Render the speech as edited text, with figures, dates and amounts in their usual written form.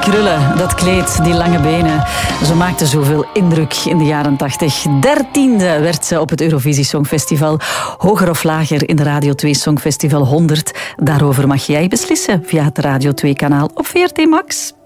krullen, dat kleed, die lange benen. Ze maakte zoveel indruk in de jaren 80. 13e werd ze op het Eurovisie Songfestival. Hoger of lager in de Radio 2 Songfestival 100. Daarover mag jij beslissen via het Radio 2 kanaal op VRT Max.